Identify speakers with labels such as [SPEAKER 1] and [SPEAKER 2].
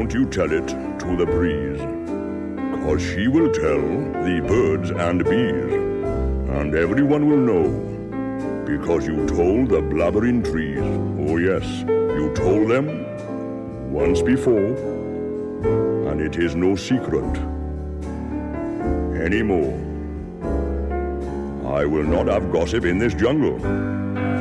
[SPEAKER 1] don't you tell it to the breeze, 'cause she will tell the birds and bees, and everyone will know, because you told the blabbering trees. Oh yes, you told them once before, and it is no secret anymore. I will not have gossip in this jungle.